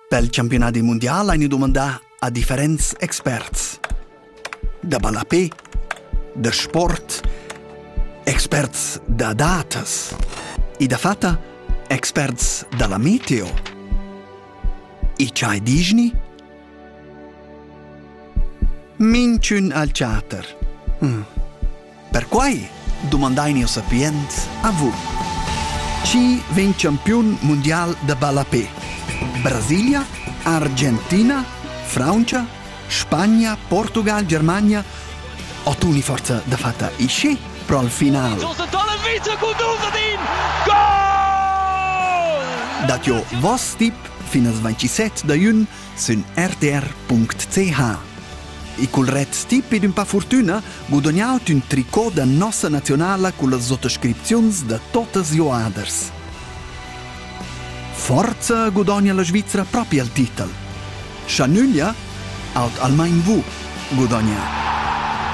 Pel campionati mondiali hanno domandato a differenti esperti. Da balapè, da sport, esperti da datas e da fatta esperti dalla meteo. E c'hai Disney? Minciun al chatter. Per quai domandai sapiens a voi. Chi vien campion mondial da balapè? Brasilia, Argentina, Francia, Spagna, Portugal, Germania? O tu ni forza da fatta isce pro al final? Dat jo vos tip fino al 27 da jun sun rtr.ch. E col red tip ed un pa fortuna guadagnaut un tricot da nostra nazionale con le sottoscrizioni da tutte le joaders. Forza guadagna la Svizzera proprio al titolo. Chanuglia, out almain vu guadagna